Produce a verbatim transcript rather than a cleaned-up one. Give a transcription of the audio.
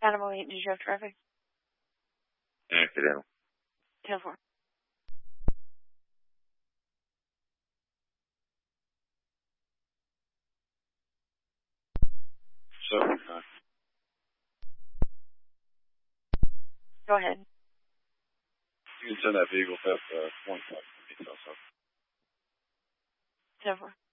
Animal eight, did you have traffic? Accidental. ten four. So, uh, Go ahead. you can send that vehicle to uh, one five. ten four.